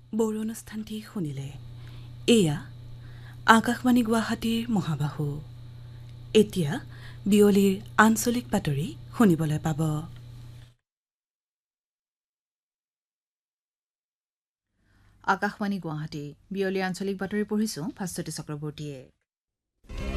বড়ো অনুষ্ঠানটি শুনিলে এয়া আকাশবাণী গুৱাহাটীৰ মহাবাহু এতিয়া বিয়লিৰ আঞ্চলিক বাতৰি শুনিবলৈ পাব আকাশবাণী গুৱাহাটী বিয়লি আঞ্চলিক বাতৰি পঢ়িছো ভাস্বতী চক্ৰৱৰ্তীয়ে